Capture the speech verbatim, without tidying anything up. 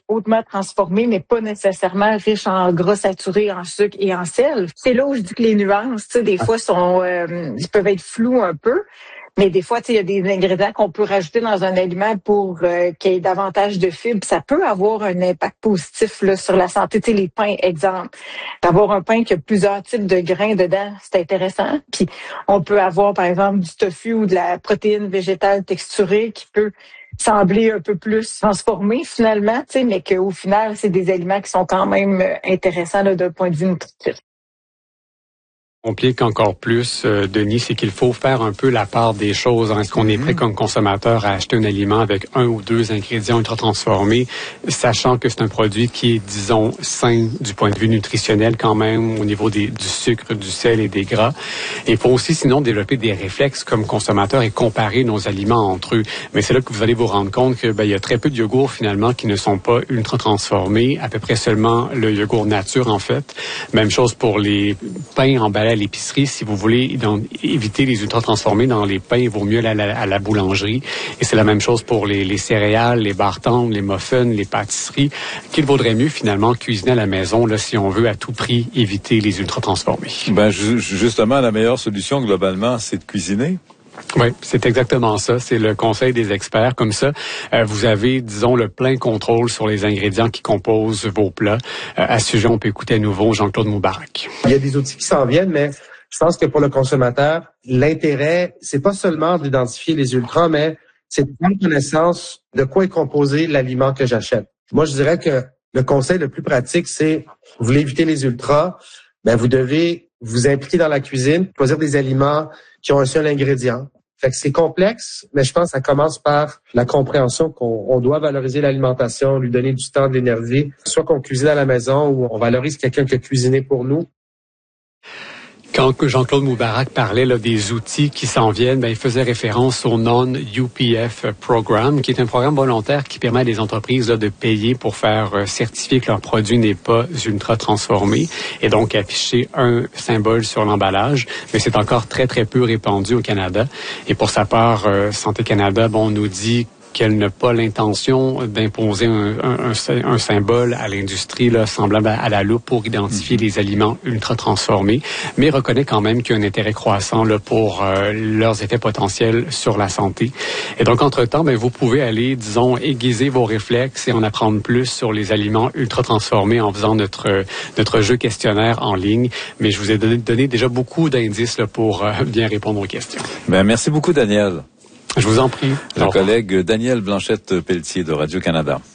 hautement transformés, mais pas nécessairement riches en gras saturés, en sucre et en sel. C'est là où je dis que les nuances, tu sais, des fois, sont, euh, ils peuvent être flous un peu. Mais des fois, tu sais, il y a des ingrédients qu'on peut rajouter dans un aliment pour euh, qu'il y ait davantage de fibres. Ça peut avoir un impact positif là, sur la santé. Tu sais, les pains, exemple. D'avoir un pain qui a plusieurs types de grains dedans, c'est intéressant. Puis, on peut avoir, par exemple, du tofu ou de la protéine végétale texturée qui peut sembler un peu plus transformé finalement, tu sais, mais qu'au final, c'est des aliments qui sont quand même intéressants là, d'un point de vue nutritif. Complique encore plus, euh, Denis, c'est qu'il faut faire un peu la part des choses. Est-ce qu'on est prêt comme consommateur à acheter un aliment avec un ou deux ingrédients ultra transformés, sachant que c'est un produit qui est, disons, sain du point de vue nutritionnel quand même, au niveau des, du sucre, du sel et des gras. Et il faut aussi, sinon, développer des réflexes comme consommateur et comparer nos aliments entre eux. Mais c'est là que vous allez vous rendre compte que ben, il y a très peu de yogourts, finalement, qui ne sont pas ultra transformés, à peu près seulement le yogourt nature, en fait. Même chose pour les pains emballés à l'épicerie. Si vous voulez dans, éviter les ultra transformés dans les pains, il vaut mieux aller à la, à la boulangerie. Et c'est la même chose pour les, les céréales, les barres tendres, les muffins, les pâtisseries, qu'il vaudrait mieux finalement cuisiner à la maison là, si on veut à tout prix éviter les ultra transformés. Ben ju- justement, la meilleure solution globalement, c'est de cuisiner. Oui, c'est exactement ça. C'est le conseil des experts. Comme ça, euh, vous avez, disons, le plein contrôle sur les ingrédients qui composent vos plats. Euh, à ce sujet, on peut écouter à nouveau Jean-Claude Moubarak. Il y a des outils qui s'en viennent, mais je pense que pour le consommateur, l'intérêt, c'est pas seulement d'identifier les ultras, mais c'est de prendre connaissance de quoi est composé l'aliment que j'achète. Moi, je dirais que le conseil le plus pratique, c'est, vous voulez éviter les ultras, ben vous devez vous impliquer dans la cuisine, choisir des aliments qui ont un seul ingrédient. Fait que c'est complexe, mais je pense que ça commence par la compréhension qu'on on doit valoriser l'alimentation, lui donner du temps, de l'énergie, soit qu'on cuisine à la maison ou on valorise quelqu'un qui a cuisiné pour nous. Quand Jean-Claude Moubarak parlait là, des outils qui s'en viennent, ben, il faisait référence au Non-U P F Programme, qui est un programme volontaire qui permet à des entreprises là, de payer pour faire euh, certifier que leur produit n'est pas ultra transformé et donc afficher un symbole sur l'emballage. Mais c'est encore très, très peu répandu au Canada. Et pour sa part, euh, Santé Canada, bon, on nous dit qu'elle n'a pas l'intention d'imposer un, un, un, un symbole à l'industrie là, semblable à, à la loupe pour identifier les aliments ultra transformés, mais reconnaît quand même qu'il y a un intérêt croissant là, pour euh, leurs effets potentiels sur la santé. Et donc, entre-temps, ben, vous pouvez aller, disons, aiguiser vos réflexes et en apprendre plus sur les aliments ultra transformés en faisant notre notre jeu questionnaire en ligne. Mais je vous ai donné, donné déjà beaucoup d'indices là, pour euh, bien répondre aux questions. Ben, merci beaucoup, Daniel. Je vous en prie. Le collègue Daniel Blanchette-Pelletier de Radio-Canada.